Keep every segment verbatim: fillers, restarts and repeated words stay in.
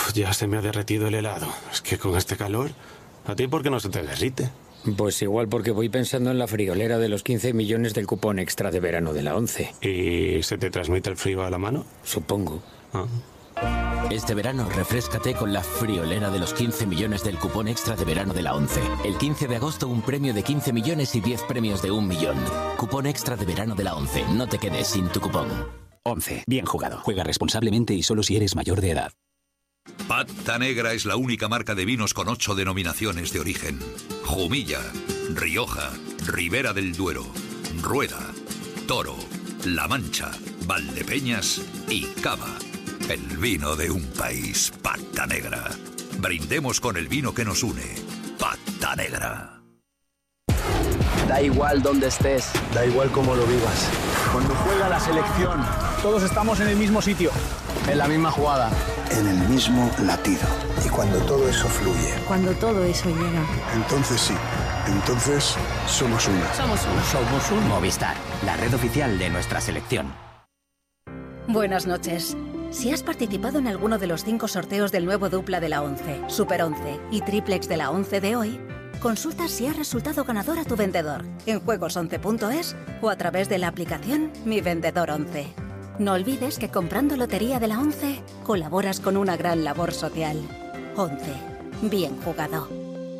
Uf, ya se me ha derretido el helado. Es que con este calor, ¿a ti por qué no se te derrite? Pues igual porque voy pensando en la friolera de los quince millones del cupón extra de verano de la ONCE. ¿Y se te transmite el frío a la mano? Supongo. Ah. Este verano refréscate con la friolera de los quince millones del cupón extra de verano de la ONCE. El quince de agosto un premio de quince millones y diez premios de un millón. Cupón extra de verano de la ONCE. No te quedes sin tu cupón. ONCE. Bien jugado. Juega responsablemente y solo si eres mayor de edad. Pata Negra es la única marca de vinos con ocho denominaciones de origen. Jumilla, Rioja, Ribera del Duero, Rueda, Toro, La Mancha, Valdepeñas y Cava. El vino de un país, Pata Negra. Brindemos con el vino que nos une. Pata Negra. Da igual donde estés, da igual cómo lo vivas. Cuando juega la selección, todos estamos en el mismo sitio, en la misma jugada, en el mismo latido. Y cuando todo eso fluye, cuando todo eso llega, entonces sí, entonces somos una. Somos uno. Somos un Movistar, la red oficial de nuestra selección. Buenas noches. Si has participado en alguno de los cinco sorteos del nuevo dupla de la ONCE, Super once y Triplex de la ONCE de hoy, consulta si ha resultado ganador a tu vendedor en juegos once punto es o a través de la aplicación Mi Vendedor once. No olvides que comprando Lotería de la ONCE colaboras con una gran labor social. ONCE. Bien jugado.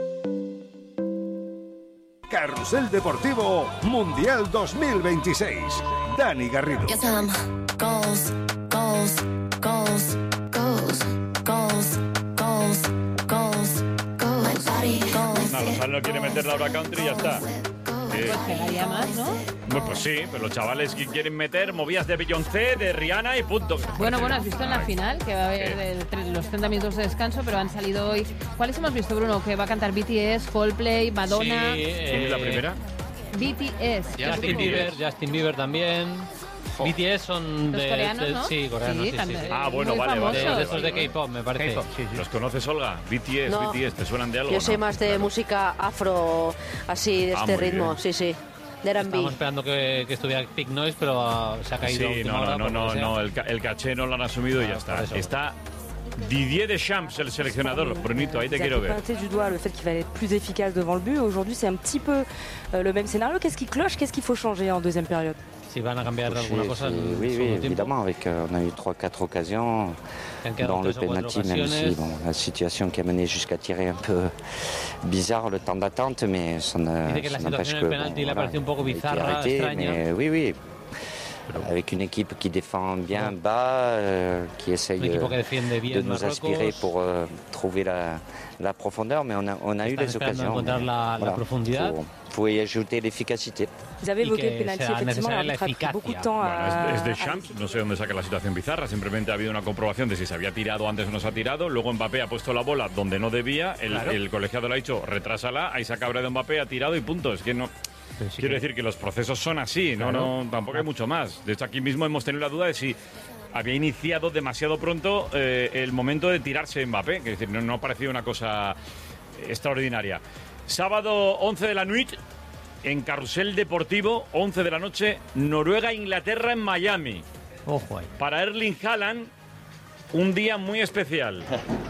Carrusel Deportivo Mundial dos mil veintiséis. Dani Garrido. Yes, um, goals, goals, goals, goals, goals, goals, goals, goals, body, goals. No, Rosal no quiere meter Laura Country y ya está. Pues pegaría más, ¿no? Pues, pues sí, pero los chavales que quieren meter movidas de Beyoncé, de Rihanna y punto. Bueno, bueno, has visto en la final que va a haber el, los treinta minutos de descanso, pero han salido hoy. ¿Cuáles hemos visto, Bruno? Que va a cantar B T S, Coldplay, Madonna. Sí, eh, ¿quién es la primera? B T S. Justin Bieber, Justin Bieber también. Oh. B T S son los de, coreanos, de, ¿no? Sí, coreanos, sí, sí, sí, sí. Ah, bueno, vale, vale. De, de esos de K-pop, me parece. K-pop, sí, sí. ¿Los conoces, Olga? B T S, no. B T S, ¿te suenan de algo? Yo soy no? más de claro. música afro, así, de ah, este ritmo, bien. sí, sí. De R and B. Estamos esperando que, que estuviera Pink Noise, pero uh, se ha caído. Sí, no, no, no, no, no, el, el caché no lo han asumido y ya está. Está Didier Deschamps, el seleccionador. Brunito, ahí te quiero ver. Pointé du doigt le fait qu'il fallait être plus efficace devant le but. Aujourd'hui, c'est un petit peu euh, le même scénario. Qu'est-ce qui cloche? Qu'est-ce qu'il faut changer en deuxième période? Si van a cambiar oui, alguna cosa. Oui, oui, évidemment. Avec, euh, on a eu trois quatre occasions dans le penalty, même si bon, la situation qui a mené jusqu'à tirer un peu bizarre le temps d'attente, mais ça n'empêche que, que la situación del penalti le parece un poco bizarra, extraña. Mais, oui, oui. Avec une équipe qui défend bien bas, euh, qui essaye de nous aspirer pour euh, trouver la, la profondeur, mais on a, on a eu les occasions. La, voilà, la profundidad. Faut, faut y ajouter l'efficacité. Vous avez évoqué le penalty, effectivement, l'arbitre a pris beaucoup de temps à... Bueno, es, es de Champs, no sé dónde saca la situación bizarra, simplemente ha habido una comprobación de si se había tirado antes o no se ha tirado, luego Mbappé ha puesto la bola donde no debía, el, claro. el colegiado le ha dicho retrásala, ahí se ha cabreado Mbappé, ha tirado y punto, es que no... Sí, quiero que... decir que los procesos son así, no, claro. no, tampoco hay mucho más. De hecho, aquí mismo hemos tenido la duda de si había iniciado demasiado pronto eh, el momento de tirarse Mbappé, que es decir, no, no ha parecido una cosa extraordinaria. Sábado once de la noche, en Carrusel Deportivo, once de la noche, Noruega-Inglaterra en Miami. Ojo ahí. Para Erling Haaland, un día muy especial.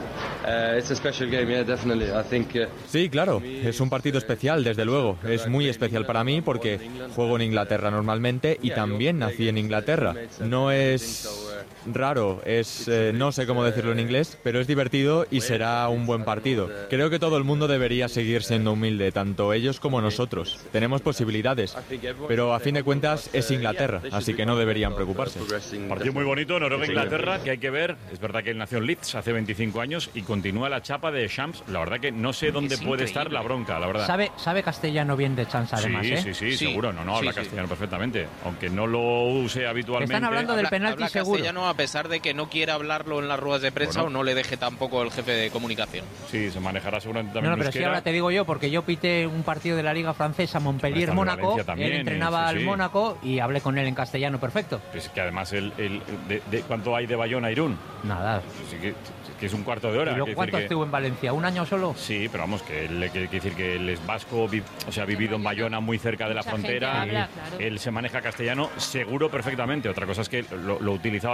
Uh, it's a special game, yeah, definitely. I think, uh, sí, claro, es un partido especial, desde luego. Es muy especial para mí porque juego en Inglaterra normalmente y también nací en Inglaterra. No es raro, es eh, no sé cómo decirlo en inglés, pero es divertido y será un buen partido. Creo que todo el mundo debería seguir siendo humilde, tanto ellos como nosotros. Tenemos posibilidades, pero a fin de cuentas es Inglaterra, así que no deberían preocuparse. Partido muy bonito, Noruega-Inglaterra, que hay que ver. Es verdad que él nació en Leeds hace veinticinco años y continúa la chapa de Champs. La verdad que no sé dónde es puede increíble. Estar la bronca, la verdad. Sabe, sabe castellano bien de Champs, además, sí, ¿eh? Sí, sí, sí, sí, seguro. No, no, habla sí, castellano sí. perfectamente. Aunque no lo use habitualmente. Están hablando del habla, penalti habla seguro. Castellano, a pesar de que no quiera hablarlo en las ruedas de prensa bueno. o no le deje tampoco el jefe de comunicación. Sí, se manejará seguramente también. No, no pero si ahora te digo yo, porque yo pité un partido de la Liga Francesa, Montpellier-Mónaco. Él entrenaba sí, al sí. Mónaco y hablé con él en castellano perfecto. Pues que además, el, el de, de, ¿cuánto hay de Bayona a Irún? Nada. Sí, que, que es un cuarto de hora. ¿Y luego cuánto estuvo que... en Valencia? ¿Un año solo? Sí, pero vamos, que él quiere decir que él es vasco, vi, o sea, ha vivido en Bayona muy cerca de la Mucha frontera. Habla, claro. Él se maneja castellano seguro perfectamente. Otra cosa es que lo, lo utilizaba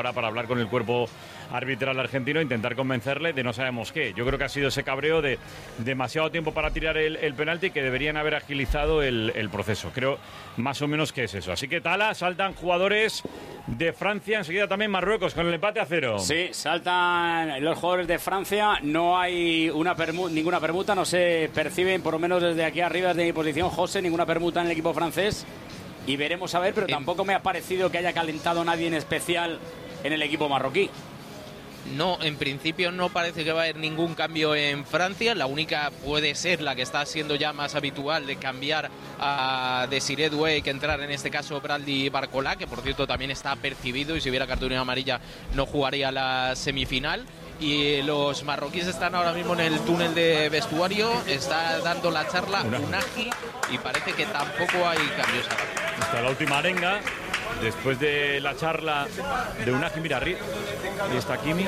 ahora para hablar con el cuerpo arbitral argentino e intentar convencerle de no sabemos qué. Yo creo que ha sido ese cabreo de demasiado tiempo para tirar el, el penalti, que deberían haber agilizado el, el proceso. Creo más o menos que es eso. Así que Tala, saltan jugadores de Francia, enseguida también Marruecos con el empate a cero. Sí, saltan los jugadores de Francia, no hay una permu- ninguna permuta, no se perciben, por lo menos desde aquí arriba, desde mi posición, José, ninguna permuta en el equipo francés. Y veremos a ver, pero tampoco me ha parecido que haya calentado nadie en especial en el equipo marroquí. No, en principio no parece que va a haber ningún cambio en Francia. La única puede ser la que está siendo ya más habitual, de cambiar a Desiré Doué, que entrar en este caso Bradley Barcola, que por cierto también está percibido y si hubiera cartulina amarilla no jugaría la semifinal. Y los marroquíes están ahora mismo en el túnel de vestuario, está dando la charla Unagi y parece que tampoco hay cambios ahora. Está la última arenga. Después de la charla de Unagi, mira, ahí está Kimi.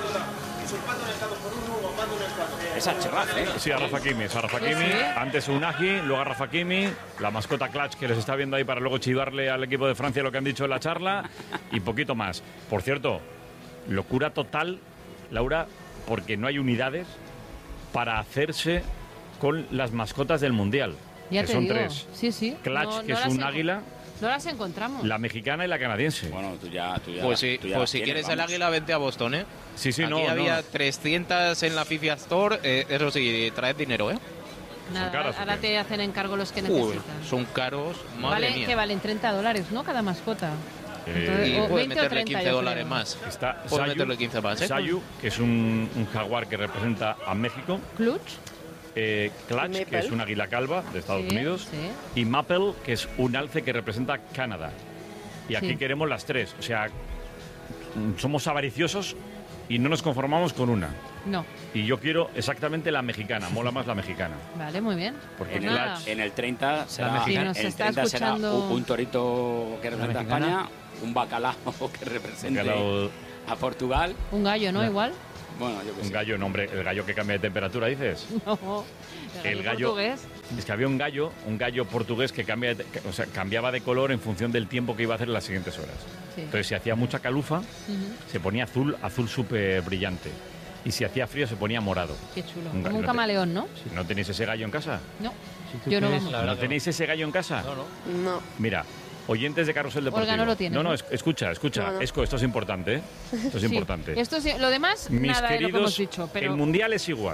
Es a Cherraf, ¿eh? Sí, a Rafa Kimi, es a Rafa Kimi. Antes Unagi, luego a Rafa Kimi. La mascota Clutch, que les está viendo ahí para luego chivarle al equipo de Francia lo que han dicho en la charla. Y poquito más. Por cierto, locura total, Laura, porque no hay unidades para hacerse con las mascotas del Mundial. Ya que te son digo. tres. Sí, sí. Clutch, No, que no es las un enco- águila. No las encontramos. La mexicana y la canadiense. Bueno, tú ya... Tú ya Pues sí, tú ya pues las si tienes, quieres vamos. el águila, vente a Boston, ¿eh? Sí, sí, Aquí no, había no. trescientas en la FIFA Store, eh, eso sí, traed dinero, ¿eh? Nada, caras, ¿o ahora qué? te hacen encargo los que Uy, necesitan. son caros, madre Vale, mía. que valen treinta dólares, ¿no? Cada mascota. Entonces, y o puedes veinte o meterle treinta, quince yo dólares creo. más. Está Puedes Sayu, meterle quince más, ¿eh? Sayu, que es un, un jaguar que representa a México. Clutch. Eh, Clutch, Maple. que es un águila calva de Estados Sí, Unidos. sí. Y Maple, que es un alce que representa a Canadá. Y aquí Sí. queremos las tres. O sea, mm, somos avariciosos y no nos conformamos con una. No. Y yo quiero exactamente la mexicana, mola más la mexicana. Vale, muy bien. Porque Pues En nada. el, en el treinta será, Si en nos el está treinta será un, escuchando- un torito que representa a mexicana. España, un bacalao que represente Bacalao- a Portugal. Un gallo, ¿no? No. Igual. Bueno, yo que Un sé. gallo, no, hombre, el gallo que cambia de temperatura, dices. No. El gallo portugués. Es que había un gallo, un gallo portugués que, cambia de- que- o sea, cambiaba de color en función del tiempo que iba a hacer en las siguientes horas. Sí. Entonces, si hacía mucha calufa, Ujú. se ponía azul, azul súper brillante. Y si hacía frío, se ponía morado. Qué chulo. Un ga- Como un no te- camaleón, ¿no? ¿No tenéis ese gallo en casa? No. tú Yo no, tienes, vamos. la verdad ¿No que tenéis ese gallo en casa? No, no. No. Mira, oyentes de Carrusel Deportivo. Olga no lo tiene, No, no, ¿no? es- escucha, escucha. No, no. Esco, esto es importante, ¿eh? Esto es Sí. importante. Esto sí, lo demás, Mis nada de lo que queridos, hemos dicho. Pero el Mundial es igual.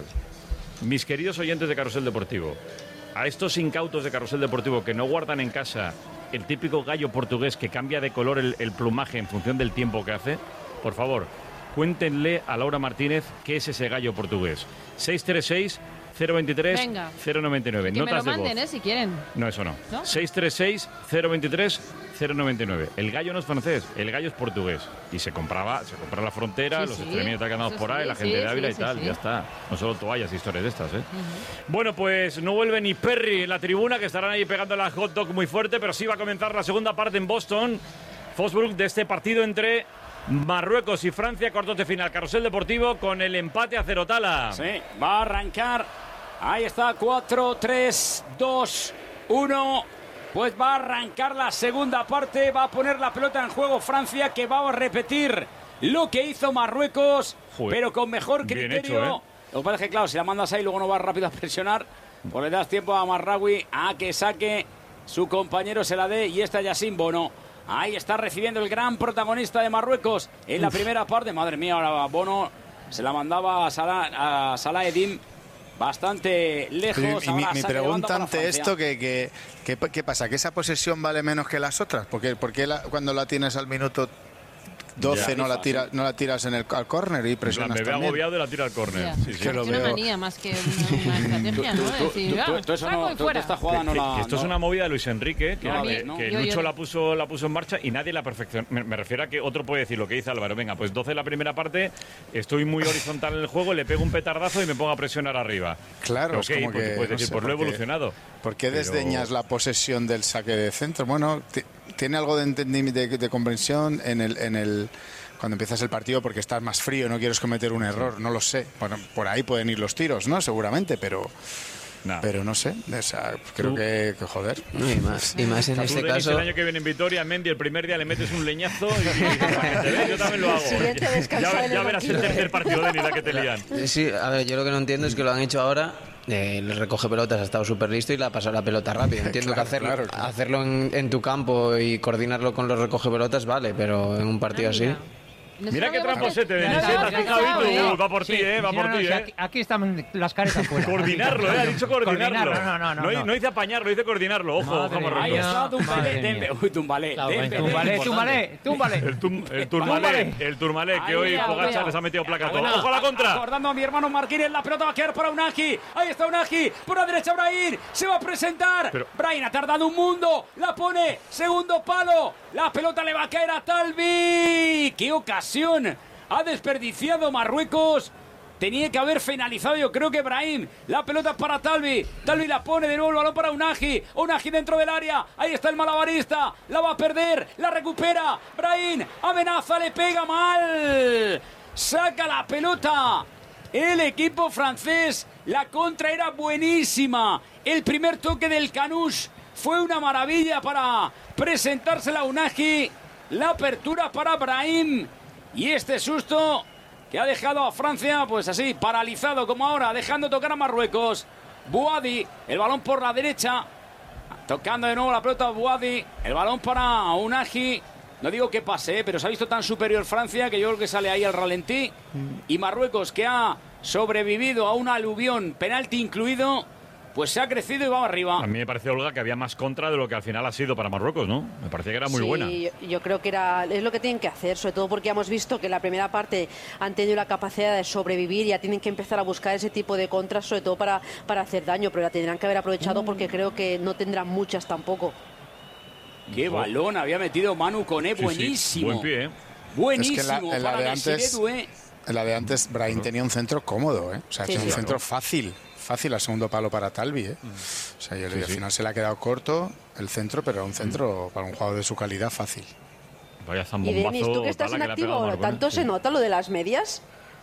Mis queridos oyentes de Carrusel Deportivo, a estos incautos de Carrusel Deportivo que no guardan en casa el típico gallo portugués que cambia de color el, el plumaje en función del tiempo que hace, por favor, cuéntenle a Laura Martínez qué es ese gallo portugués. seis tres seis, cero veintitrés, Venga. cero noventa y nueve. que me lo Notas de voz. manden, ¿eh? Si quieren. No, eso no. ¿No? seis tres seis, cero veintitrés, cero noventa y nueve. El gallo no es francés, el gallo es portugués. Y se compraba, se compraba en la frontera, Sí, los sí. extremistas que andaban Eso por ahí, sí, la gente sí, de Ávila sí, y sí, tal, sí. ya está. No solo toallas, historias de estas, ¿eh? Bueno, pues no vuelve ni Perry en la tribuna, que estarán ahí pegando la hot dog muy fuerte, pero sí va a comenzar la segunda parte en Boston, Foxborough, de este partido entre Marruecos y Francia, cuartos de final. Carrusel Deportivo con el empate a cero. Tala. Sí, va a arrancar. Ahí está, cuatro, tres, dos, uno. Pues va a arrancar la segunda parte. Va a poner la pelota en juego Francia, que va a repetir lo que hizo Marruecos, Joder, pero con mejor bien criterio. hecho, ¿eh? Lo que pasa es que, claro, si la mandas ahí, luego no va rápido a presionar. Pues le das tiempo a Marraoui a que saque, su compañero se la dé, y esta Yacine Bono. Ahí está recibiendo el gran protagonista de Marruecos en la primera parte. Madre mía, ahora Bono se la mandaba a Salah, a Salah Eddin bastante lejos. Y mi, Ahora mi saque de banda pregunta para ante Francia. esto, que, que, que- ¿qué pasa? ¿Que esa posesión vale menos que las otras? Porque, ¿por qué la- cuando la tienes al minuto doce Ya. no, la tira, no la tiras en el al córner y En plan, presionas me veo también? agobiado y la tira al córner. Ya. Sí, sí. Es que lo Es una veo. manía más que una, una estrategia, ¿no? Tú- tú- Decir, tú- "Ah, tú- tú eso saco no- y tú- tú fuera". esta jugada Que- no que- la... que esto es no. una movida de Luis Enrique, que, No, que- no, que yo- Lucho yo- la puso, la puso en marcha y nadie la perfeccionó. Me, me refiero a que otro puede decir lo que dice Álvaro. Venga, pues doce en la primera parte, estoy muy horizontal en el juego, le pego un petardazo y me pongo a presionar arriba. Claro, Ok, es como pues que, puedes no decir, sé, pues lo he porque- evolucionado. ¿Por qué Pero- desdeñas la posesión del saque de centro? Bueno, ti- tiene algo de entendimiento, de, de comprensión en el, en el cuando empiezas el partido, porque estás más frío, no quieres cometer un error, no lo sé. Bueno, por ahí pueden ir los tiros, ¿no? Seguramente, pero Nah. Pero no sé, o sea, creo que, que joder. No, y más, y más en este Tú, caso. El año que viene en Vitoria, Mendy, el primer día le metes un leñazo y, y para que te veas, yo también lo hago. Ya, ya verás el tercer partido, Denis, la que te lían. Sí, a ver, yo lo que no entiendo es que lo han hecho ahora. Eh, el recoge pelotas ha estado súper listo y le ha pasado la pelota rápido. Entiendo Claro, que hacerlo, claro, claro. hacerlo en, en tu campo y coordinarlo con los recoge pelotas vale, pero en un partido así. Mira qué tramposete, Denis. Ya, ¿eh? ya, Te has ya, fijado ya, y tú, ya. uh, va por ti, Sí, ¿eh? Va sí, por no, no, ti, sí, ¿eh? aquí, aquí están las caretas fuera. Coordinarlo, ¿eh? Ha dicho coordinarlo. Coordinarlo, no, no, no, no, no dice apañarlo, dice coordinarlo. Ojo, ojo, Madre Ahí mía. está Tumbalé, Madre Dembe. mía. Uy, Tumbalé, Claro, Dembe, Tumbalé, Dembe, Tumbalé, Tumbalé. El, tum, el Turmalé, el Turmalé, que Ahí, hoy ahí, Pogačar ahí. les ha metido placa a todo. Bueno, ¡Ojo a la contra! Acordando a mi hermano Marquínez, la pelota va a quedar para Unagi. Ahí está Unagi, por la derecha Brahim, se va a presentar. Pero- Brahim ha tardado un mundo, la pone, segundo palo. La pelota le va a caer a Talvi. ¡Qué ocasión! Ha desperdiciado Marruecos. Tenía que haber finalizado, yo creo que Brahim. La pelota es para Talvi. Talvi la pone de nuevo el balón para Unagi. Unagi dentro del área. Ahí está el malabarista. La va a perder. La recupera. Brahim amenaza, le pega mal. Saca la pelota. El equipo francés. La contra era buenísima. El primer toque del Canush fue una maravilla para presentársela a Unagi. La apertura para Brahim. Y este susto que ha dejado a Francia, pues así, paralizado como ahora, dejando tocar a Marruecos. Bouhaddi, el balón por la derecha. Tocando de nuevo la pelota a Bouhaddi. El balón para Unagi. No digo que pase, ¿eh? Pero se ha visto tan superior Francia que yo creo que sale ahí al ralentí. Y Marruecos, que ha sobrevivido a un aluvión, penalti incluido, pues se ha crecido y va arriba. A mí me pareció, Olga, que había más contra de lo que al final ha sido para Marruecos, ¿no? Me parecía que era muy sí, buena. Yo, yo creo que era, es lo que tienen que hacer, sobre todo porque hemos visto que en la primera parte han tenido la capacidad de sobrevivir y ya tienen que empezar a buscar ese tipo de contras, sobre todo para, para hacer daño, pero la tendrán que haber aprovechado porque creo que no tendrán muchas tampoco. Qué balón había metido Manu Koné, Sí, sí, buenísimo. buen pie, ¿eh? Buenísimo. Es que en la, en la para de Desiré antes, Doué. en la de antes, Brahim tenía un centro cómodo, ¿eh? O sea, Sí, que sí. un centro Claro. fácil, fácil al segundo palo para Talvi, ¿eh? O sea, yo le Sí, digo, sí. al final se le ha quedado corto el centro, pero un centro para un jugador de su calidad fácil. Vaya Y zambombazo. Denis, tú que estás tala en que le ha activo, pegado Marco, ¿eh? ¿tanto se nota lo de las medias?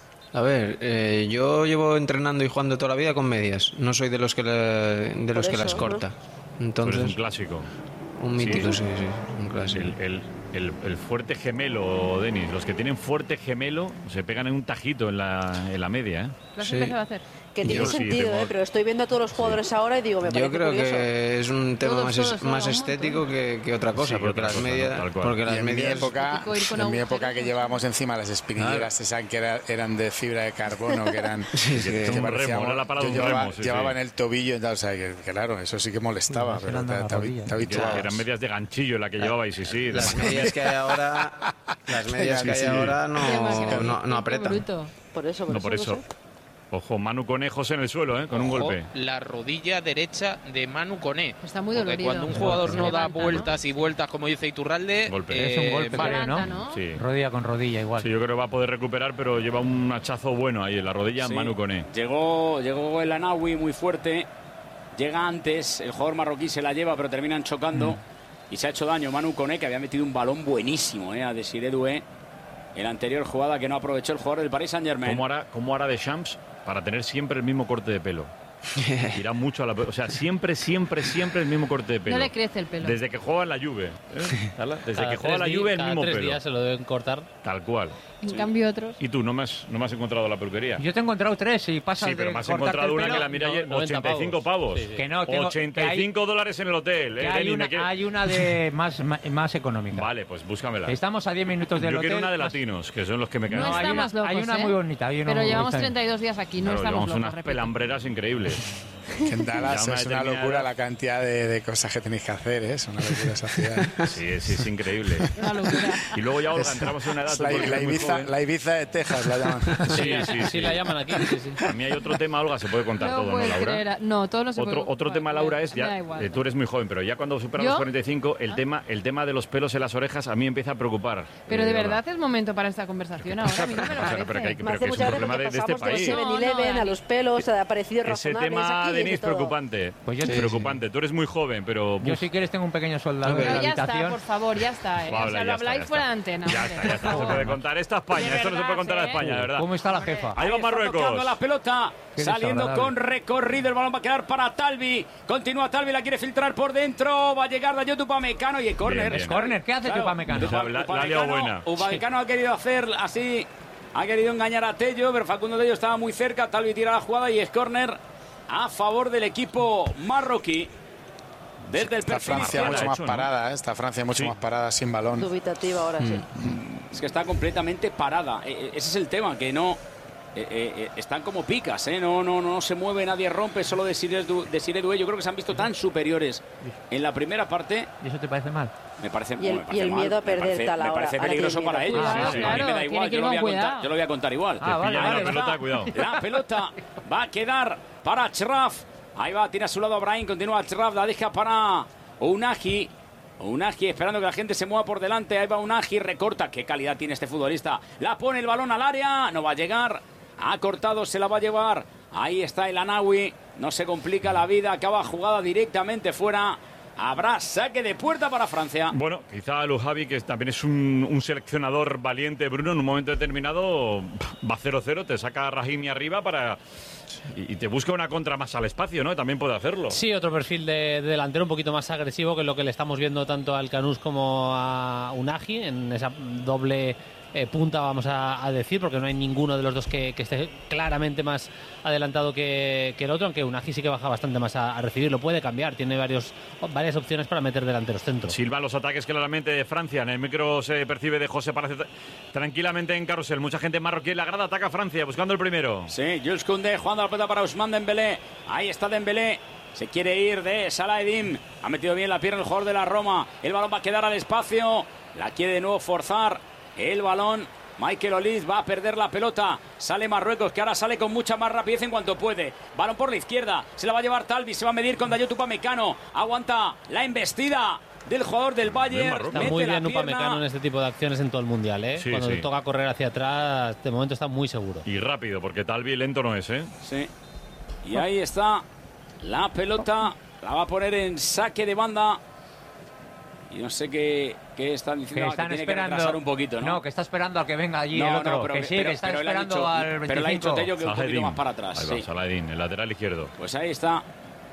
A ver, eh, yo llevo entrenando y jugando toda la vida con medias. No soy de los que, le- de los que eso, las ¿no? corta. Pero Entonces, es un clásico. un mítico, Sí. sí, sí, un clásico. El, el- el- el fuerte gemelo, Denis. Los que tienen fuerte gemelo se pegan en un tajito en la, en la media, ¿eh? ¿Lo has Sí. empezado a hacer? Que tiene Yo sí, sentido, tengo- ¿eh? Pero estoy viendo a todos los jugadores ahora y digo, me parece Yo creo curioso. que es un tema Todos, más, todos, es- todos, más un estético que, que otra cosa, Sí, que porque otra las cosa, medias, tal cual. porque Y las en mi medias, época, Típico ir con en mi agujeros, época que ¿no? llevábamos encima las espinilleras esas que era- eran de fibra de carbono, que eran Sí, sí, que, un que remo, parecíamos- era la parada yo de un llevaba, remo, sí, llevaba sí. en el tobillo y tal, o sea, que, que claro, eso sí que molestaba, Sí, pero anda te, la te, rodilla. te Que habituabas. eran medias de ganchillo la que llevabais, sí, sí. de las macramé. medias que hay ahora, las medias que hay Sí, sí. ahora no, Qué más grande. no, no Qué apretan. bruto. Por eso, por No, eso, por no eso. sé. Ojo, Manu Conejos en el suelo, ¿eh? Con un Ojo, golpe. La rodilla derecha de Manu Koné. Está muy Porque dolorido. cuando un jugador Se no da levanta, ¿no? vueltas y vueltas, como dice Iturralde, Golpe. eh, Es un golpe, vale. creo, Levanta, ¿no? ¿no? Sí. Rodilla con rodilla igual. Sí, yo creo que va a poder recuperar, pero lleva un hachazo bueno ahí en la rodilla Sí. Manu Koné. Llegó, llegó el Anawi muy fuerte. Llega antes, el jugador marroquí se la lleva, pero terminan chocando. Y se ha hecho daño Manu Koné, que había metido un balón buenísimo, ¿eh? A Desiré Doué. En la anterior jugada que no aprovechó el jugador del Paris Saint-Germain. ¿Cómo hará, ¿Cómo hará Deschamps para tener siempre el mismo corte de pelo? Irá mucho a la... O sea, siempre, siempre, siempre el mismo corte de pelo. No le crece el pelo. Desde que juega en la Juve. ¿eh? Tala, Desde Cada que juega en la tres Juve di- el cada mismo tres pelo. días se lo deben cortar. Tal cual. En cambio otros... ¿Y tú no me has, no me has encontrado la peluquería? Yo te he encontrado tres y pasa Sí, pero de me has cortarte encontrado el una pelo. que la miré no- ayer, noventa ochenta y cinco pavos. Sí, sí. Que no, tengo- ochenta y cinco dólares en el hotel. Que ¿eh, hay, Denis? una, ¿Me quieres? hay una de más, más, más económica. Vale, pues búscamela. Estamos a diez minutos del Yo hotel. quiero una de más- latinos, que son los que me quedan. No, hay estamos una- locos, hay una ¿eh? muy bonita, hay una Pero muy llevamos bonita. treinta y dos días aquí, no Claro, estamos llevamos locos, unas repito. pelambreras increíbles. En Dallas Ya una es una determinada locura edad. la cantidad de, de cosas que tenéis que hacer, ¿eh? Es una locura esa ciudad. Sí, sí, es increíble. Una locura. Y luego ya, Olga, Es- entramos en una edad... es la, tú porque la eres muy Ibiza, joven. la Ibiza de Texas la llaman. Sí, sí, sí. Sí, la llaman aquí. Sí, sí. A mí hay otro tema, Olga, se puede contar No todo, ¿no, puedes Laura? creer. No, todo no se Otro, puede- otro bueno, tema, Laura, es me da ya, igual. eh, tú eres muy joven, pero ya cuando superas ¿Yo? los cuarenta y cinco, el, Ah. tema, el tema de los pelos en las orejas a mí empieza a preocupar. Pero eh, de Olga. verdad es momento para esta conversación ahora. A mí no me lo O sea, pero que hay parece. que- Me pero hace que es un mucha gracia problema porque de, de este pasamos de país. seven No, eleven no, a los pelos, a aparecidos Ese razonables. tema Aquí tema, Denis, preocupante. Pues yo sí, preocupante. Sí. Tú eres muy joven, pero... Yo, si quieres, tengo un pequeño soldado no, en la ya habitación. está, por favor, ya está. ¿eh? Vale, o sea, ya lo está, habláis ya fuera de está. antena. Ya está, ya está. No se puede contar. Esta España, de esto no se puede contar a España, de verdad. ¿Cómo está la jefa? Ahí va Marruecos. Tocando la pelota, Qué saliendo con recorrido. El balón va a quedar para Talvi. Continúa Talvi, la quiere filtrar por dentro. Va a llegar Dayot Upamecano y el córner. Es córner, ¿qué hace claro. Upamecano? La, la, la ha liado buena. Upamecano sí. ha querido hacer así, ha querido engañar a Tello, pero Facundo Tello estaba muy cerca. Talvi tira la jugada y es córner a favor del equipo marroquí. Desde el Esta Francia mucho más hecho, parada, ¿no? Esta Francia mucho sí. más parada, sin balón. Dubitativa ahora mm. sí. Es que está completamente parada. Ese es el tema, que no... Eh, eh, están como picas, ¿eh? no, no, no se mueve, nadie rompe, solo de Desiré Doué. Yo creo que se han visto tan superiores en la primera parte. ¿Y eso te parece mal? Me parece, y el, me parece y el miedo mal. a perder me parece, tal me parece ahora. peligroso para ellos. Ah, sí, sí. claro, a mí me da igual, yo lo, voy a contar, yo lo voy a contar igual. Ah, vale, vale, la pelota, cuidado. La pelota va a quedar para Achraf. Ahí va, tiene a su lado a Brahim, continúa Achraf, la deja para Unagi. Unagi esperando que la gente se mueva por delante. Ahí va Unagi, recorta. Qué calidad tiene este futbolista. La pone el balón al área, no va a llegar. Ha cortado, se la va a llevar. Ahí está el Anawi. No se complica la vida. Acaba jugada directamente fuera. Habrá saque de puerta para Francia. Bueno, quizá Lujavi, que también es un, un seleccionador valiente, Bruno, en un momento determinado va cero cero, te saca a Rahimi arriba para... Y, y te busca una contra más al espacio, ¿no? También puede hacerlo. Sí, otro perfil de, de delantero un poquito más agresivo, que es lo que le estamos viendo tanto al Canús como a Unagi, en esa doble... Eh, punta, vamos a, a decir, porque no hay ninguno de los dos que, que esté claramente más adelantado que, que el otro, aunque Unagi sí que baja bastante más a, a recibir. Lo puede cambiar, tiene varios, varias opciones para meter delanteros centro. Silva los ataques claramente de Francia. En el micro se percibe de José Palacio tranquilamente en carrusel. Mucha gente marroquí en la grada, ataca a Francia buscando el primero. Sí, Jules Koundé jugando la pelota para Ousmane Dembélé. Ahí está Dembélé. Se quiere ir de Salah Eddin. Ha metido bien la pierna el jugador de la Roma. El balón va a quedar al espacio. La quiere de nuevo forzar. El balón, Michael Olise va a perder la pelota. Sale Marruecos, que ahora sale con mucha más rapidez en cuanto puede. Balón por la izquierda, se la va a llevar Talvi, se va a medir con Dayot Upamecano. Aguanta la embestida del jugador del Bayern. Está muy bien Upamecano en este tipo de acciones en todo el Mundial, ¿eh? Sí, Cuando sí. le toca correr hacia atrás, de momento está muy seguro. Y rápido, porque Talvi lento no es, ¿eh? Sí. Y ahí está la pelota, la va a poner en saque de banda. Y no sé qué, qué están diciendo. Que están que tiene esperando, que retrasar un poquito, ¿no? No, que está esperando a que venga allí no, el otro. No, pero, que sí, pero, que está pero esperando dicho, al veinticinco. Pero le ha dicho Tello que un poquito Salah más para atrás. Ahí va, sí. Salah Eddin, el lateral izquierdo. Pues ahí está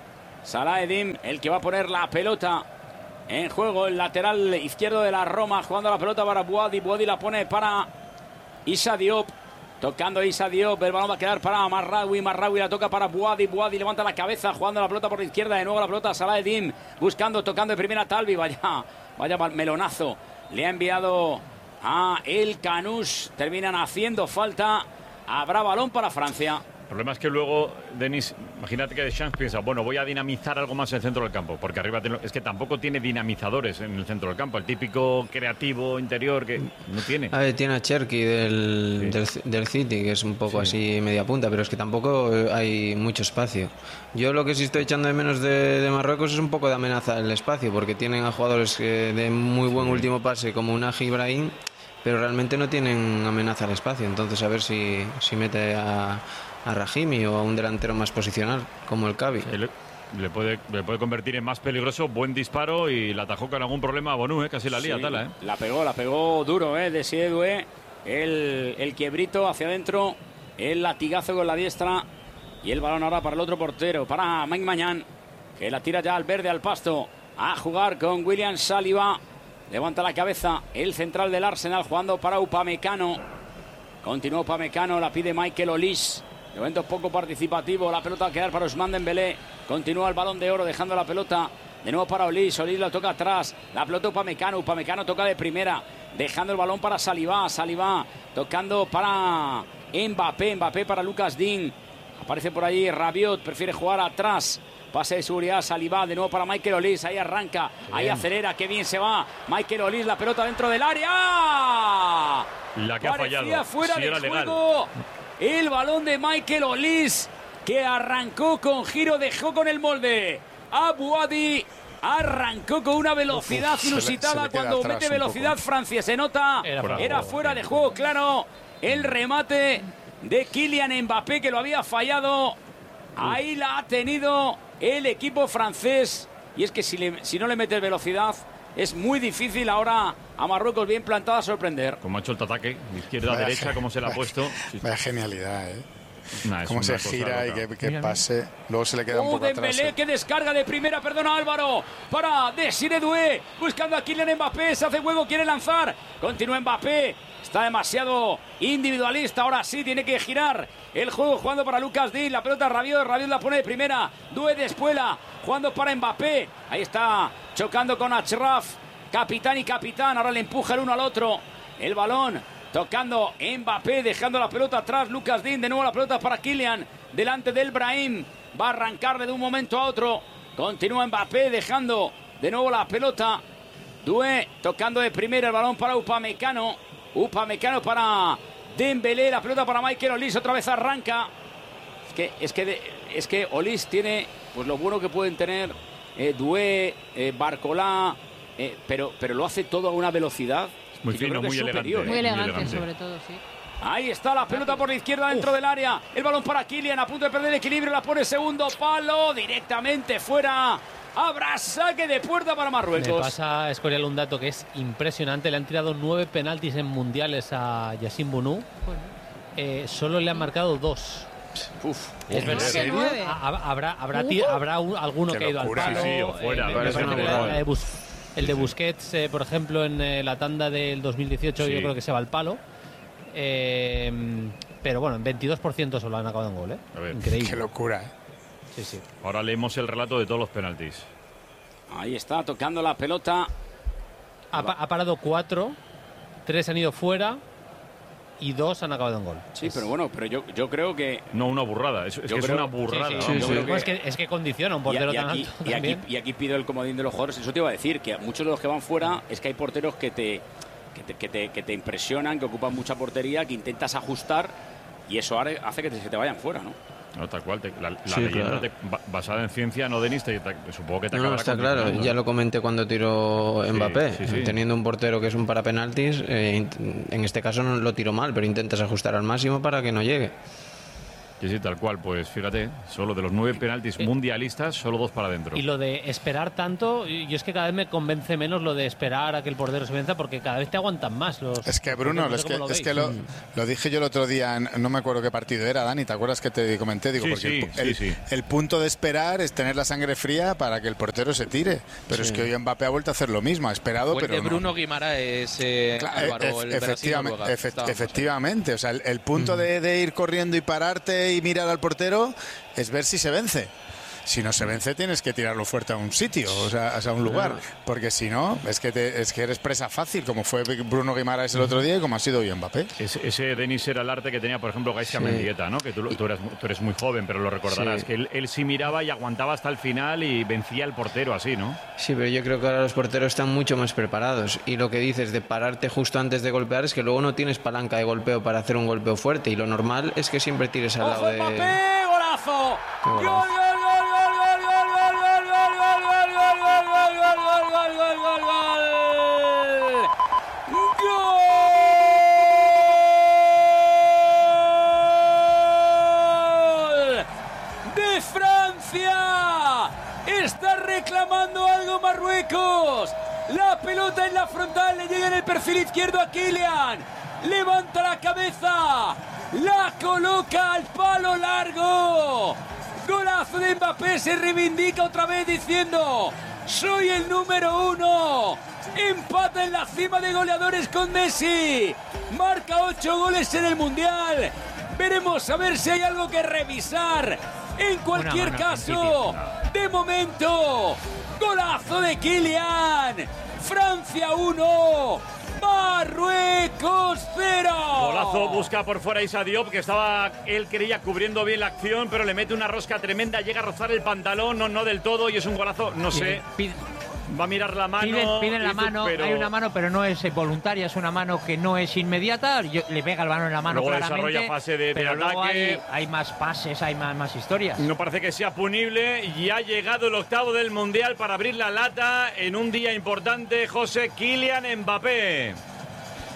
Salah Eddin, el que va a poner la pelota en juego. El lateral izquierdo de la Roma, jugando la pelota para Buadi. Buadi la pone para Issa Diop. Tocando Issa Diop, el balón va a quedar para Marraoui. Marraoui la toca para Buadi. Buadi levanta la cabeza, jugando la pelota por la izquierda. De nuevo la pelota a Salah Eddin, buscando, tocando de primera Talvi. Vaya, vaya melonazo. Le ha enviado a el Canús. Terminan haciendo falta. Habrá balón para Francia. El problema es que luego, Denis, imagínate que Deschamps piensa, bueno, voy a dinamizar algo más en el centro del campo, porque arriba es que tampoco tiene dinamizadores en el centro del campo, el típico creativo interior que no tiene. A ver, tiene a Cherki del, sí. del, del City, que es un poco sí. así media punta, pero es que tampoco hay mucho espacio. Yo lo que sí estoy echando de menos de, de Marruecos es un poco de amenaza en el espacio, porque tienen a jugadores que de muy buen sí. último pase como Unagi y Brahim, pero realmente no tienen amenaza al espacio. Entonces a ver si, si mete a a Rahimi o a un delantero más posicional como el Cavi. Le, le, puede, le puede convertir en más peligroso, buen disparo, y la atajó con algún problema a Bonu, ¿eh? Casi la lía, sí, Tala, ¿eh? La pegó, la pegó duro, ¿eh? Desiré Doué, el, el quiebrito hacia adentro, el latigazo con la diestra y el balón ahora para el otro portero, para Mike Mañán, que la tira ya al verde, al pasto, a jugar con William Saliba. Levanta la cabeza el central del Arsenal jugando para Upamecano. Continúa Upamecano, la pide Michael Olise. De momento poco participativo, la pelota va a quedar para Ousmane Dembélé. Continúa el balón de oro dejando la pelota de nuevo para Olise. Olise la toca atrás, la pelota Upamecano. Upamecano toca de primera, dejando el balón para Saliba. Saliba tocando para Mbappé. Mbappé para Lucas Digne. Aparece por allí Rabiot, prefiere jugar atrás. Pase de seguridad, Saliba, de nuevo para Michael Olise. Ahí arranca, ahí bien. Acelera, qué bien se va Michael Olise, la pelota dentro del área. La que ha Parecía fallado. fuera sí, de era juego. Legal. El balón de Michael Olise, que arrancó con giro, dejó con el molde a Buadi. Arrancó con una velocidad Uf, inusitada. Se le, se le cuando mete velocidad Francia, se nota. Era, fuera, era fuera de juego, claro. El remate de Kylian Mbappé, que lo había fallado Ahí la ha tenido el equipo francés. Y es que si, le, si no le metes velocidad, es muy difícil ahora a Marruecos bien plantada sorprender. Como ha hecho el ataque, izquierda a derecha, cómo se la ha puesto. Vaya genialidad, ¿eh? Nah, cómo se gira y que, que pase. Luego se le queda un oh, poco Dembélé, atrás. ¿eh? Que descarga de primera, perdona Álvaro, para Desiré Doué, buscando a Kylian Mbappé, se hace juego, quiere lanzar, continúa Mbappé, está demasiado individualista, ahora sí tiene que girar el juego, jugando para Lucas Digne, la pelota Rabiot, Rabiot la pone de primera, Doué de espuela, jugando para Mbappé, ahí está chocando con Achraf, capitán y capitán, ahora le empuja el uno al otro, el balón tocando Mbappé, dejando la pelota atrás, Lucas Digne, de nuevo la pelota para Kylian, delante del Brahim, va a arrancarle de un momento a otro, continúa Mbappé, dejando de nuevo la pelota, Doué tocando de primera el balón para Upamecano, Upamecano para Dembélé, la pelota para Michael Olise, otra vez arranca, es que, es que, de, es que Olise tiene pues lo bueno que pueden tener eh, Doué, eh, Barcolá, eh, pero, pero lo hace todo a una velocidad muy fino, muy elegante, muy elegante. Muy elegante, sobre todo, sí. Ahí está la pelota por la izquierda dentro Uf. del área. El balón para Kylian, a punto de perder el equilibrio. La pone segundo palo, directamente fuera. Habrá saque de puerta para Marruecos. Me pasa a Escorial un dato que es impresionante. Le han tirado nueve penaltis en mundiales a Yassine Bounou. Eh, solo le han marcado dos. Uf, es verdad que nueve. Habrá, habrá, tira, habrá un, alguno Qué que ha ido locura, al palo. Sí, sí, o fuera. Eh, El de Busquets, eh, por ejemplo, en eh, la tanda del dos mil dieciocho, sí. Yo creo que se va al palo. Eh, pero bueno, en veintidós por ciento solo han acabado en gol, ¿eh? A ver, increíble. Qué locura, ¿eh? Sí, sí. Ahora leemos el relato de todos los penaltis. Ahí está, tocando la pelota. Ha, ha parado cuatro, tres han ido fuera y dos han acabado en gol. Sí, es... pero bueno, pero yo, yo creo que... No, una burrada, es, es que creo... es una burrada. Sí, sí, sí, sí. Que... Es, que, es que condiciona un portero y, y tan aquí, alto y aquí, y aquí pido el comodín de los jugadores, eso te iba a decir, que muchos de los que van fuera es que hay porteros que te, que te, que te, que te impresionan, que ocupan mucha portería, que intentas ajustar y eso hace que te, se te vayan fuera, ¿no? No, tal cual, te, la, la sí, leyenda claro. te, basada en ciencia, no Denis, te, te, supongo que te no, acabará está claro, ya lo comenté cuando tiró Mbappé, sí, sí, sí. Teniendo un portero que es un para penaltis, eh, en este caso no lo tiró mal, pero intentas ajustar al máximo para que no llegue. Sí, sí, tal cual, pues fíjate, solo de los nueve penaltis eh, mundialistas, solo dos para adentro. Y lo de esperar tanto, yo es que cada vez me convence menos lo de esperar a que el portero se venza, porque cada vez te aguantan más los... Es que Bruno, no es, que, lo es que lo, lo dije yo el otro día, no me acuerdo qué partido era, Dani, ¿te acuerdas que te comenté? Digo, sí, porque sí, el, sí, el, sí. el punto de esperar es tener la sangre fría para que el portero se tire, pero sí. Es que hoy Mbappé ha vuelto a hacer lo mismo, ha esperado, Fuente pero no. Bruno Guimaraes, eh, claro, Álvaro, el efectivamente, Brasil, efect, efectivamente, o sea, el, el punto mm. de, de ir corriendo y pararte y mirar al portero es ver si se vence. Si no se vence tienes que tirarlo fuerte a un sitio, o sea, a un lugar, porque si no es que te, es que eres presa fácil, como fue Bruno Guimaraes el otro día y como ha sido hoy Mbappé. Ese, ese Denis era el arte que tenía, por ejemplo, Gaisca sí. Mendieta, ¿no? Que tú, tú, eres, tú eres muy joven, pero lo recordarás, sí. que él, él sí miraba y aguantaba hasta el final y vencía al portero así, ¿no? Sí, pero yo creo que ahora los porteros están mucho más preparados y lo que dices de pararte justo antes de golpear es que luego no tienes palanca de golpeo para hacer un golpeo fuerte y lo normal es que siempre tires al lado de... ¡Mbappé! ¡Golazo! ¡Gol, gol, gol! ¡De Francia! Está reclamando algo Marruecos. La pelota en la frontal, le llega en el perfil izquierdo a Kylian. Levanta la cabeza. La coloca al palo largo. Golazo de Mbappé, se reivindica otra vez diciendo: soy el número uno. Empata en la cima de goleadores con Messi. Marca ocho goles en el Mundial. Veremos a ver si hay algo que revisar. En cualquier caso, de momento, golazo de Kylian. Francia uno. Marruecos cero. Golazo, busca por fuera Issa Diop, que estaba, él creía, cubriendo bien la acción, pero le mete una rosca tremenda, llega a rozar el pantalón, no, no del todo, y es un golazo, no sé. Pide, va a mirar la mano. Piden, piden la mano, pero... hay una mano, pero no es voluntaria, es una mano que no es inmediata. Yo, le pega el balón en la mano luego claramente. Desarrolla fase de, pero de luego ataque. Hay, hay más pases, hay más, más historias. No parece que sea punible y ha llegado el octavo del Mundial para abrir la lata en un día importante. José Kylian Mbappé.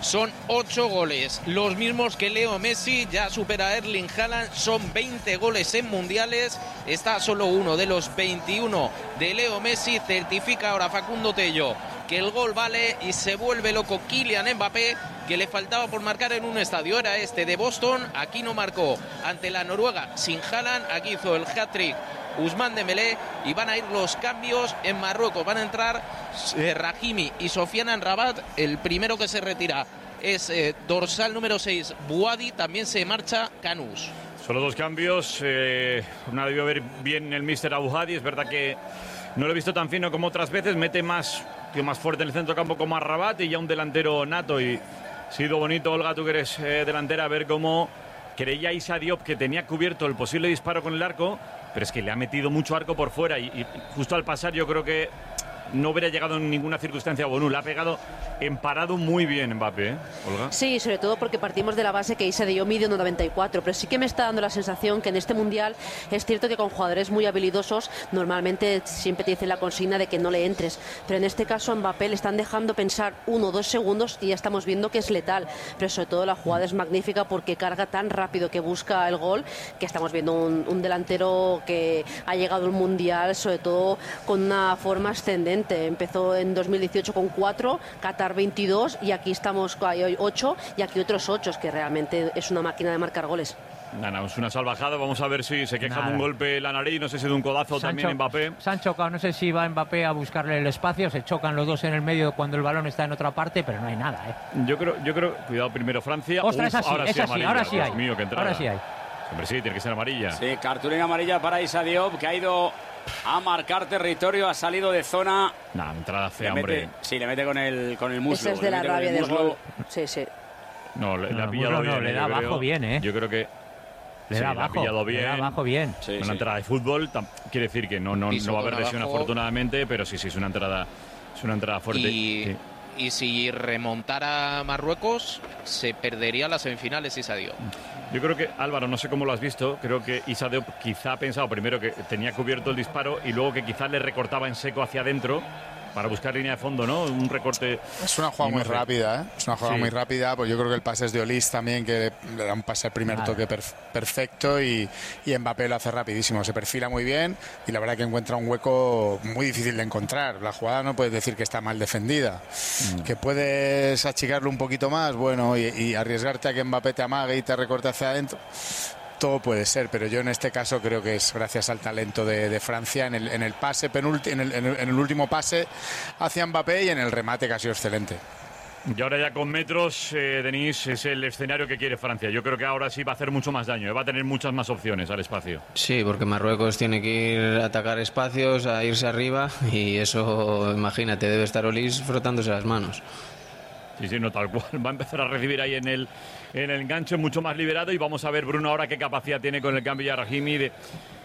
son ocho goles, los mismos que Leo Messi, ya supera a Erling Haaland, son veinte goles en mundiales, está solo uno de los veintiuno de Leo Messi, certifica ahora Facundo Tello que el gol vale y se vuelve loco Kylian Mbappé, que le faltaba por marcar en un estadio, era este de Boston, aquí no marcó ante la Noruega sin Haaland, aquí hizo el hat-trick Ousmane Dembélé y van a ir los cambios en Marruecos, van a entrar eh, Rahimi y Sofiane Amrabat, el primero que se retira es eh, dorsal número seis Bouhaddi, también se marcha Canús. Solo dos cambios, eh, una debió ver bien el míster a Bouhaddi, es verdad que no lo he visto tan fino como otras veces, mete más, tío, más fuerte en el centro campo como Amrabat y ya un delantero nato y ha sido bonito, Olga, tú que eres eh, delantera, ver cómo creía Issa Diop que tenía cubierto el posible disparo con el arco, pero es que le ha metido mucho arco por fuera y, y justo al pasar yo creo que no hubiera llegado en ninguna circunstancia a Bonu. Le ha pegado en parado muy bien Mbappé, ¿eh, Olga? Sí, sobre todo porque partimos de la base que Issa Diop mide uno noventa y cuatro, pero sí que me está dando la sensación que en este Mundial es cierto que con jugadores muy habilidosos normalmente siempre te dicen la consigna de que no le entres, pero en este caso a Mbappé le están dejando pensar uno o dos segundos y ya estamos viendo que es letal, pero sobre todo la jugada es magnífica porque carga tan rápido que busca el gol, que estamos viendo un, un delantero que ha llegado al Mundial sobre todo con una forma ascendente. Empezó en dos mil dieciocho con cuatro, Qatar veintidós y aquí estamos hoy ocho y aquí otros ocho, que realmente es una máquina de marcar goles. Nada, es una salvajada, vamos a ver si se queja Nada. de un golpe en la nariz, no sé si de un codazo Se han también cho- Mbappé. Se han chocado, no sé si va Mbappé a buscarle el espacio, se chocan los dos en el medio cuando el balón está en otra parte, pero no hay nada, ¿eh? Yo creo, yo creo, cuidado primero Francia. Ostras, Uf, es así, ahora es sí así, amarilla, ahora sí Dios hay. mío, qué entrada. Ahora sí hay. Hombre, sí, tiene que ser amarilla. Sí, cartulina amarilla para Issa Diop, que ha ido a marcar territorio, ha salido de zona. Nah, entrada fea, Le mete- hombre. Sí, le mete con el, con el muslo. Esa es de le la mete con rabia el del muslo. gol. Sí, sí. No, le, le No, ha el pillado muslo no, bien. le eh, da yo abajo creo. bien, ¿eh? Yo creo que. Le sí, da le ha abajo, pillado le bien. da abajo bien. Sí, Una sí. entrada de fútbol, tam- quiere decir que no, no, Piso no va a con haber lesión abajo. afortunadamente, pero sí, sí, es una entrada, es una entrada fuerte. Y, Sí. y si remontara Marruecos, se perdería las semifinales Issa Diop. Yo creo que, Álvaro, no sé cómo lo has visto, creo que Issa Diop quizá ha pensado primero que tenía cubierto el disparo y luego que quizás le recortaba en seco hacia adentro para buscar línea de fondo, ¿no? Un recorte. Es una jugada y muy no sé. rápida, ¿eh? Es una jugada Sí. muy rápida, pues yo creo que el pase es de Olís también, que le da un pase al primer Nada. toque perf- perfecto y, y Mbappé lo hace rapidísimo, se perfila muy bien y la verdad que encuentra un hueco muy difícil de encontrar. La jugada no puedes decir que está mal defendida, que puedes achicarlo un poquito más, bueno, y, y arriesgarte a que Mbappé te amague y te recorte hacia adentro. Todo puede ser, pero yo en este caso creo que es gracias al talento de, de Francia en el, en el pase penulti- en el, en el- en el último pase hacia Mbappé y en el remate que ha sido excelente. Y ahora ya con metros, eh, Denis, es el escenario que quiere Francia. Yo creo que ahora sí va a hacer mucho más daño, eh, va a tener muchas más opciones al espacio. Sí, porque Marruecos tiene que ir a atacar espacios, a irse arriba y eso, imagínate, debe estar Olís frotándose las manos. Sí, sí, no, tal cual. Va a empezar a recibir ahí en el, en el enganche mucho más liberado y vamos a ver, Bruno, ahora qué capacidad tiene con el cambio de Rahimi de,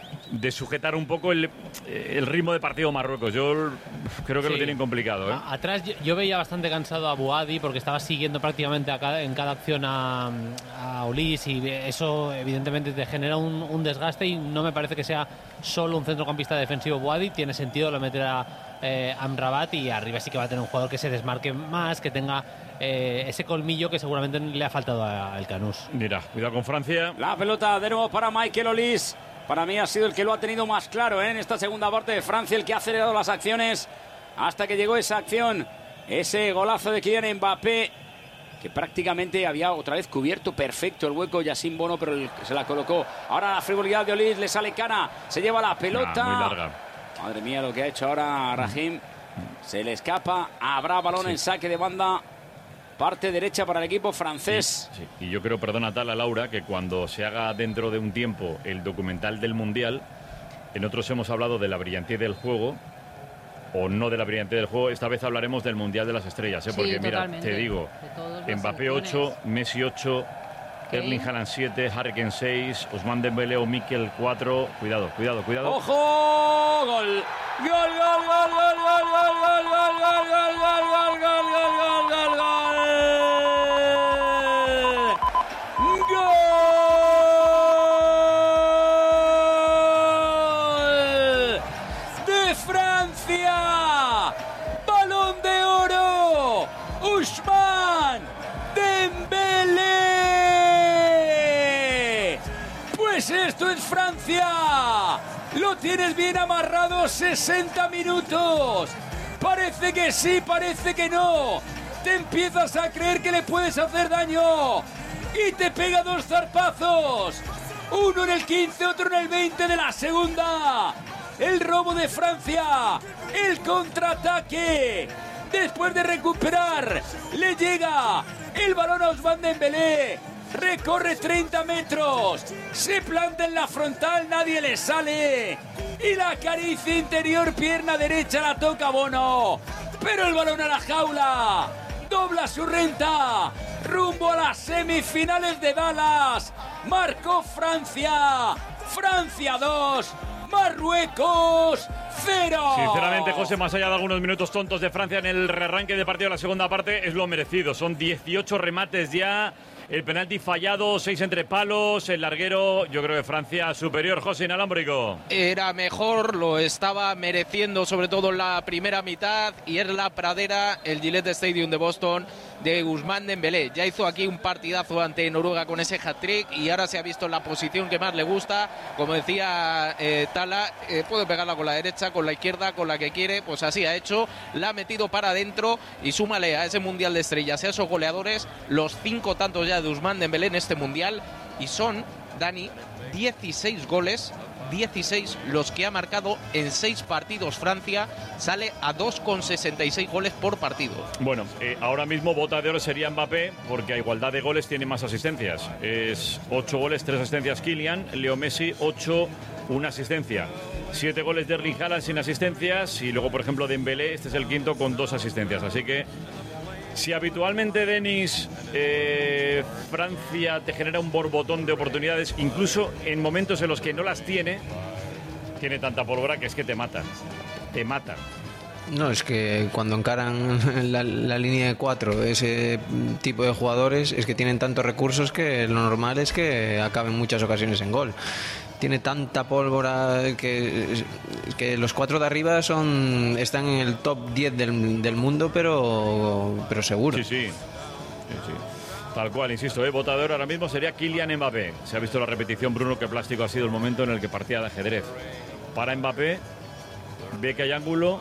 de sujetar un poco el, el ritmo de partido Marruecos. Yo creo que Sí. lo tienen complicado, ¿eh? A- Atrás yo, yo veía bastante cansado a Bouhaddi porque estaba siguiendo prácticamente a cada- en cada acción a, a Olís y eso evidentemente te genera un, un desgaste y no me parece que sea solo un centrocampista defensivo Bouhaddi, tiene sentido, lo meterá eh, Amrabat y arriba sí que va a tener un jugador que se desmarque más, que tenga eh, ese colmillo que seguramente le ha faltado al Canús. Mira, cuidado con Francia. La pelota de nuevo para Michael Olís. Para mí ha sido el que lo ha tenido más claro, ¿eh? En esta segunda parte de Francia, el que ha acelerado las acciones hasta que llegó esa acción, ese golazo de Kylian Mbappé, que prácticamente había otra vez cubierto perfecto el hueco Yassine Bono, pero el- se la colocó. Ahora la frivolidad de Olís, le sale cara, se lleva la pelota. Ah, muy larga. Madre mía lo que ha hecho ahora Rahim. Se le escapa, habrá balón Sí. en saque de banda, parte derecha para el equipo francés. Sí, y yo creo, perdona Tala, Laura, que cuando se haga dentro de un tiempo el documental del Mundial, en otros hemos hablado de la brillantez del juego, o no de la brillantez del juego, esta vez hablaremos del Mundial de las Estrellas, ¿eh? Sí, Porque mira, totalmente. te digo, De todas las Mbappé selecciones. ocho, Messi ocho, Erling Haaland siete, Harry Kane seis, Ousmane Dembélé o Mikel cuatro, cuidado, cuidado, cuidado. ¡Ojo! ¡Gol! ¡Gol, gol, gol, gol, gol, gol, gol, gol, gol, gol, gol, gol, gol, gol, gol, gol! ¡Gol! ¡De Francia! ¡Balón de oro! ¡Ousmane Pues esto es Francia. Lo tienes bien amarrado, sesenta minutos. Parece que sí, parece que no. Te empiezas a creer que le puedes hacer daño. Y te pega dos zarpazos. Uno en el quince, otro en el veinte de la segunda. El robo de Francia. El contraataque. Después de recuperar, le llega el balón a Ousmane Dembélé. Recorre treinta metros. Se planta en la frontal, nadie le sale. Y la acaricia interior, pierna derecha, la toca Bono. Pero el balón a la jaula. Dobla su renta. Rumbo a las semifinales de Dallas. Marcó Francia. Francia dos. Marruecos cero. Sinceramente, José, más allá de algunos minutos tontos de Francia en el rearranque de partido de la segunda parte, es lo merecido. Son dieciocho remates ya. El penalti fallado, seis entre palos, el larguero, yo creo que Francia superior, José Inalámbrico. Era mejor, lo estaba mereciendo, sobre todo en la primera mitad, y es la pradera, el Gillette Stadium de Boston, de Ousmane Dembélé. Ya hizo aquí un partidazo ante Noruega con ese hat-trick y ahora se ha visto en la posición que más le gusta. Como decía eh, Tala, eh, puede pegarla con la derecha, con la izquierda, con la que quiere, pues así ha hecho. La ha metido para adentro y súmale a ese Mundial de Estrellas, a esos goleadores, los cinco tantos ya de Ousmane Dembélé en este Mundial, y son, Dani, dieciséis goles, dieciséis los que ha marcado en seis partidos. Francia sale a dos coma sesenta y seis goles por partido. Bueno, eh, ahora mismo bota de oro sería Mbappé, porque a igualdad de goles tiene más asistencias. Es ocho goles, tres asistencias Kylian, Leo Messi, ocho, una asistencia. siete goles de Erling Haaland sin asistencias, y luego, por ejemplo, Dembélé, este es el quinto con dos asistencias. Así que si habitualmente, Denis, eh, Francia te genera un borbotón de oportunidades, incluso en momentos en los que no las tiene, tiene tanta pólvora que es que te mata, te mata. No, es que cuando encaran la, la línea de cuatro ese tipo de jugadores, es que tienen tantos recursos que lo normal es que acaben muchas ocasiones en gol. Tiene tanta pólvora que, que los cuatro de arriba son están en el top diez del, del mundo, pero, pero seguro. Sí, sí, sí, sí. Tal cual, insisto, ¿eh? Votador ahora mismo sería Kylian Mbappé. Se ha visto la repetición, Bruno, que plástico ha sido el momento en el que partía de ajedrez. Para Mbappé, ve que hay ángulo,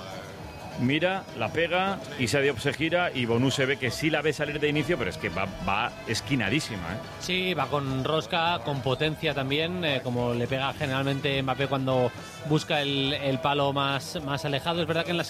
mira, la pega, Issa Diop se gira y Bonu se ve que sí la ve salir de inicio, pero es que va, va esquinadísima, ¿eh? Sí, va con rosca, con potencia también, eh, como le pega generalmente Mbappé cuando busca el, el palo más, más alejado. Es verdad que en la